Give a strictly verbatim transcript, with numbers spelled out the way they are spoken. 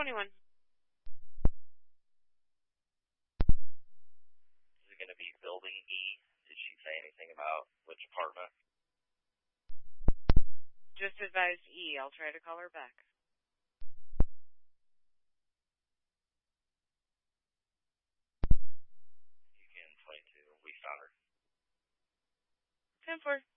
twenty-one. Is it going to be building E? Did she say anything about which apartment? Just advised E. I'll try to call her back. You can twenty-two. We found her. ten four.